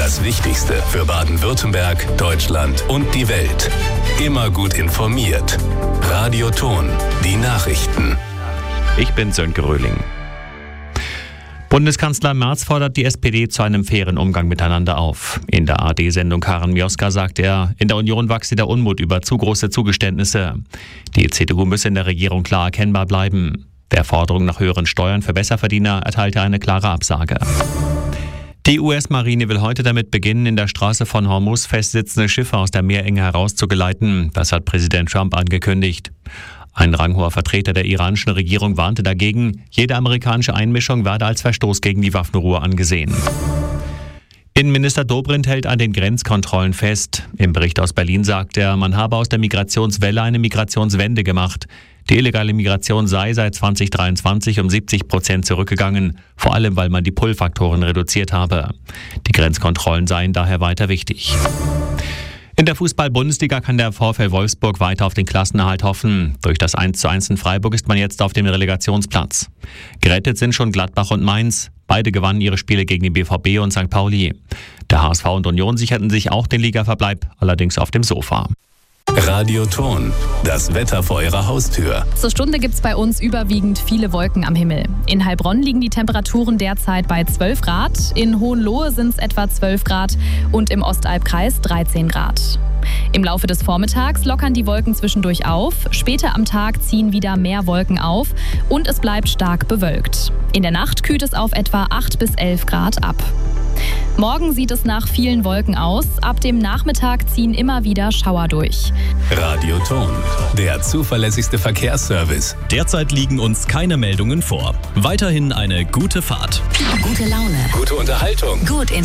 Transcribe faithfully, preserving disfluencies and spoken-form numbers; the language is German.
Das Wichtigste für Baden-Württemberg, Deutschland und die Welt. Immer gut informiert. Radio Ton, die Nachrichten. Ich bin Sönke Röhling. Bundeskanzler Merz fordert die S P D zu einem fairen Umgang miteinander auf. In der A R D-Sendung Karen Mioska sagt er, in der Union wachse der Unmut über zu große Zugeständnisse. Die C D U müsse in der Regierung klar erkennbar bleiben. Der Forderung nach höheren Steuern für Besserverdiener erteilte eine klare Absage. Die U S-Marine will heute damit beginnen, in der Straße von Hormuz festsitzende Schiffe aus der Meerenge herauszugeleiten. Das hat Präsident Trump angekündigt. Ein ranghoher Vertreter der iranischen Regierung warnte dagegen, jede amerikanische Einmischung werde als Verstoß gegen die Waffenruhe angesehen. Innenminister Dobrindt hält an den Grenzkontrollen fest. Im Bericht aus Berlin sagt er, man habe aus der Migrationswelle eine Migrationswende gemacht. Die illegale Migration sei seit zwanzig dreiundzwanzig um siebzig Prozent zurückgegangen, vor allem weil man die Pull-Faktoren reduziert habe. Die Grenzkontrollen seien daher weiter wichtig. In der Fußball-Bundesliga kann der VfL Wolfsburg weiter auf den Klassenerhalt hoffen. Durch das eins zu eins in Freiburg ist man jetzt auf dem Relegationsplatz. Gerettet sind schon Gladbach und Mainz. Beide gewannen ihre Spiele gegen den B V B und Sankt Pauli. Der H S V und Union sicherten sich auch den Ligaverbleib, allerdings auf dem Sofa. Radio Ton, das Wetter vor Ihrer Haustür. Zur Stunde gibt es bei uns überwiegend viele Wolken am Himmel. In Heilbronn liegen die Temperaturen derzeit bei zwölf Grad, in Hohenlohe sind es etwa zwölf Grad und im Ostalbkreis dreizehn Grad. Im Laufe des Vormittags lockern die Wolken zwischendurch auf, später am Tag ziehen wieder mehr Wolken auf und es bleibt stark bewölkt. In der Nacht kühlt es auf etwa acht bis elf Grad ab. Morgen sieht es nach vielen Wolken aus. Ab dem Nachmittag ziehen immer wieder Schauer durch. Radio Ton, der zuverlässigste Verkehrsservice. Derzeit liegen uns keine Meldungen vor. Weiterhin eine gute Fahrt. Gute Laune. Gute Unterhaltung. Gut